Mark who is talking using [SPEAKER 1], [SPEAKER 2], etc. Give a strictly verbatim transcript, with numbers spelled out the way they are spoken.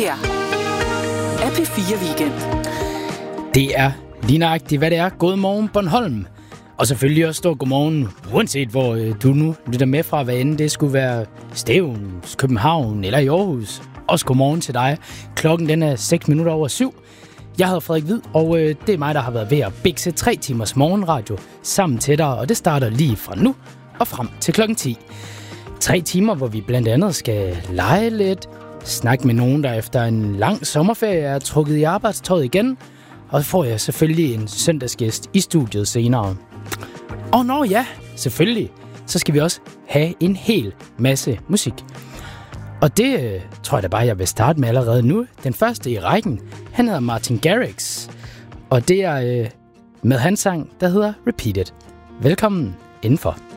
[SPEAKER 1] her er P fire Weekend.
[SPEAKER 2] Det er lige nøjagtigt, hvad det er. God morgen, Bornholm. Og selvfølgelig også stor godmorgen, uanset hvor øh, du nu lytter med fra, hvad end det skulle være Stevns, København eller i Aarhus. Også godmorgen til dig. Klokken den er seks minutter over syv. Jeg hedder Frederik Hvid, og øh, det er mig, der har været ved at bikse tre timers morgenradio sammen til dig. Og det starter lige fra nu og frem til klokken ti. Tre timer, hvor vi blandt andet skal lege lidt, snakke med nogen, der efter en lang sommerferie er trukket i arbejdstøjet igen. Og så får jeg selvfølgelig en søndagsgæst i studiet senere. Og nå ja, selvfølgelig, så skal vi også have en hel masse musik. Og det øh, tror jeg da bare, jeg vil starte med allerede nu. Den første i rækken, han hedder Martin Garrix. Og det er øh, med hans sang, der hedder Repeat It. Velkommen indenfor.